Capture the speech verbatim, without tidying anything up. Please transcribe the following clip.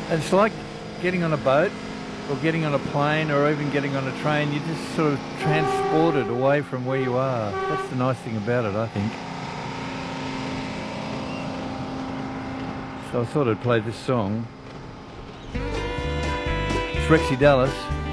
It's like getting on a boat or getting on a plane or even getting on a train. You're just sort of transported away from where you are. That's the nice thing about it, I think. So I thought I'd play this song. It's Rexy Dallas.